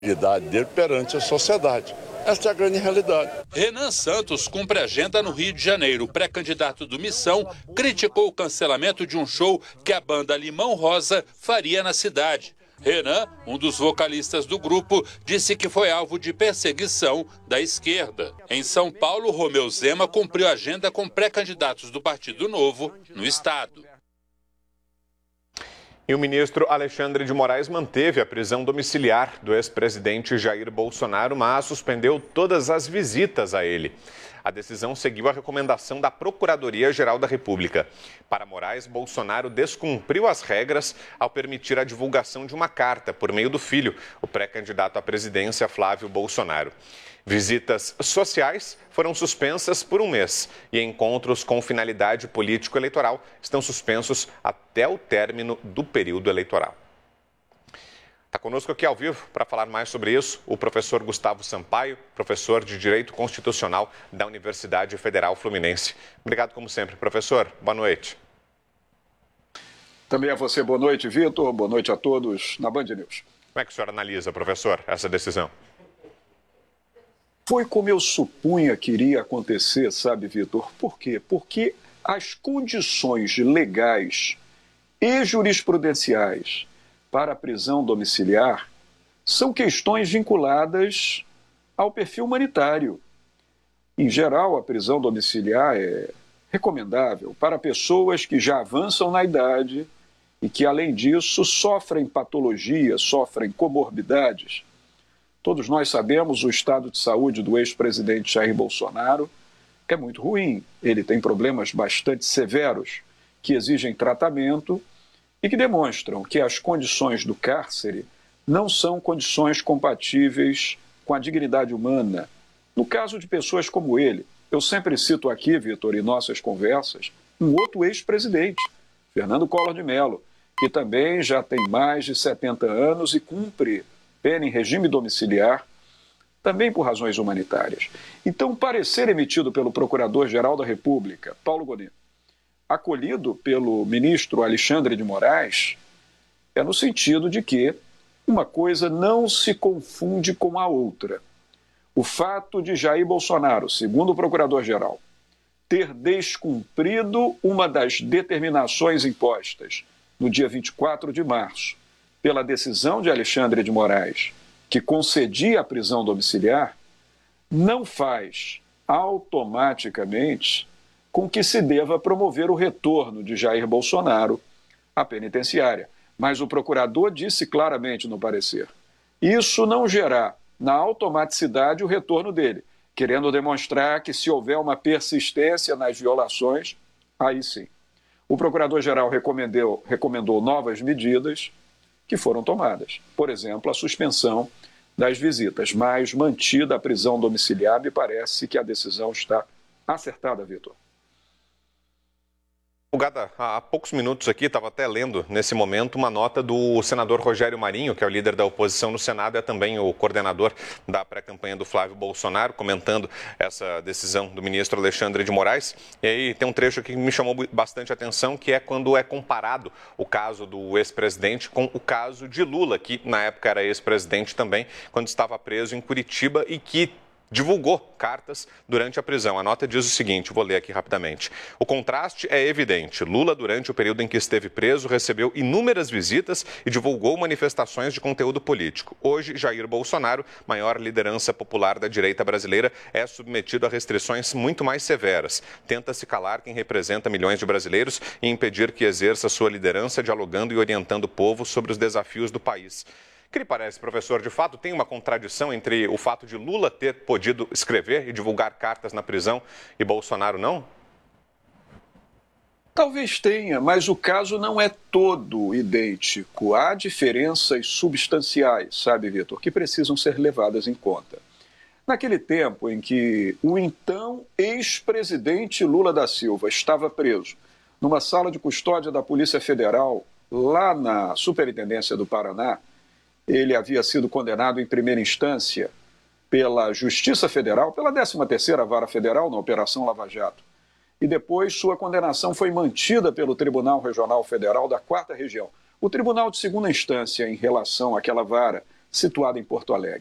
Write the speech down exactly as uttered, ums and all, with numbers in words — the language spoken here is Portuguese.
idade dele perante a sociedade. Esta é a grande realidade. Renan Santos cumpre agenda no Rio de Janeiro. O pré-candidato do Missão criticou o cancelamento de um show que a banda Limão Rosa faria na cidade. Renan, um dos vocalistas do grupo, disse que foi alvo de perseguição da esquerda. Em São Paulo, Romeu Zema cumpriu agenda com pré-candidatos do Partido Novo no estado. E o ministro Alexandre de Moraes manteve a prisão domiciliar do ex-presidente Jair Bolsonaro, mas suspendeu todas as visitas a ele. A decisão seguiu a recomendação da Procuradoria-Geral da República. Para Moraes, Bolsonaro descumpriu as regras ao permitir a divulgação de uma carta por meio do filho, o pré-candidato à presidência Flávio Bolsonaro. Visitas sociais foram suspensas por um mês e encontros com finalidade político-eleitoral estão suspensos até o término do período eleitoral. Está conosco aqui ao vivo para falar mais sobre isso o professor Gustavo Sampaio, professor de Direito Constitucional da Universidade Federal Fluminense. Obrigado como sempre, professor. Boa noite. Também a você, boa noite, Vitor. Boa noite a todos na Band News. Como é que o senhor analisa, professor, essa decisão? Foi como eu supunha que iria acontecer, sabe, Vitor? Por quê? Porque as condições legais e jurisprudenciais para a prisão domiciliar são questões vinculadas ao perfil humanitário. Em geral, a prisão domiciliar é recomendável para pessoas que já avançam na idade e que, além disso, sofrem patologias, sofrem comorbidades. Todos nós sabemos o estado de saúde do ex-presidente Jair Bolsonaro é muito ruim. Ele tem problemas bastante severos que exigem tratamento e que demonstram que as condições do cárcere não são condições compatíveis com a dignidade humana. No caso de pessoas como ele, eu sempre cito aqui, Vitor, em nossas conversas, um outro ex-presidente, Fernando Collor de Mello, que também já tem mais de setenta anos e cumpre pena em regime domiciliar, também por razões humanitárias. Então, o parecer emitido pelo Procurador-Geral da República, Paulo Gonet, acolhido pelo ministro Alexandre de Moraes, é no sentido de que uma coisa não se confunde com a outra. O fato de Jair Bolsonaro, segundo o Procurador-Geral, ter descumprido uma das determinações impostas no dia vinte e quatro de março, pela decisão de Alexandre de Moraes, que concedia a prisão domiciliar, não faz automaticamente com que se deva promover o retorno de Jair Bolsonaro à penitenciária. Mas o procurador disse claramente no parecer, isso não gerará na automaticidade o retorno dele, querendo demonstrar que se houver uma persistência nas violações, aí sim. O procurador-geral recomendou, recomendou novas medidas que foram tomadas. Por exemplo, a suspensão das visitas, mas mantida a prisão domiciliar, me parece que a decisão está acertada, Vitor. Gada, há poucos minutos aqui, estava até lendo nesse momento uma nota do senador Rogério Marinho, que é o líder da oposição no Senado, é também o coordenador da pré-campanha do Flávio Bolsonaro, comentando essa decisão do ministro Alexandre de Moraes. E aí tem um trecho aqui que me chamou bastante atenção, que é quando é comparado o caso do ex-presidente com o caso de Lula, que na época era ex-presidente também, quando estava preso em Curitiba e que divulgou cartas durante a prisão. A nota diz o seguinte, vou ler aqui rapidamente. O contraste é evidente. Lula, durante o período em que esteve preso, recebeu inúmeras visitas e divulgou manifestações de conteúdo político. Hoje, Jair Bolsonaro, maior liderança popular da direita brasileira, é submetido a restrições muito mais severas. Tenta-se calar quem representa milhões de brasileiros e impedir que exerça sua liderança, dialogando e orientando o povo sobre os desafios do país. O que lhe parece, professor? De fato, tem uma contradição entre o fato de Lula ter podido escrever e divulgar cartas na prisão e Bolsonaro não? Talvez tenha, mas o caso não é todo idêntico. Há diferenças substanciais, sabe, Vitor, que precisam ser levadas em conta. Naquele tempo em que o então ex-presidente Lula da Silva estava preso numa sala de custódia da Polícia Federal, lá na Superintendência do Paraná, ele havia sido condenado em primeira instância pela Justiça Federal, pela décima terceira Vara Federal, na Operação Lava Jato. E depois sua condenação foi mantida pelo Tribunal Regional Federal da quarta Região. O Tribunal de segunda instância, em relação àquela vara, situada em Porto Alegre.